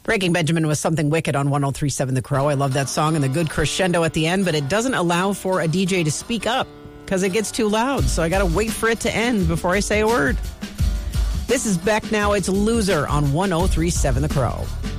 Breaking Benjamin was something wicked on 103.7 The Crow. I love that song and the good crescendo at the end, but it doesn't allow for a DJ to speak up because it gets too loud. So I got to wait for it to end before I say a word. This is Beck now. It's Loser on 103.7 The Crow.